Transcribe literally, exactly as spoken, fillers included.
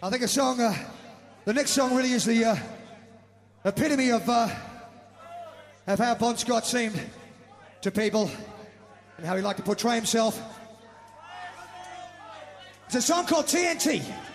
I think a song, uh, the next song really is the uh, epitome of, uh, of how Bon Scott seemed to people and how he liked to portray himself. It's a song called T N T.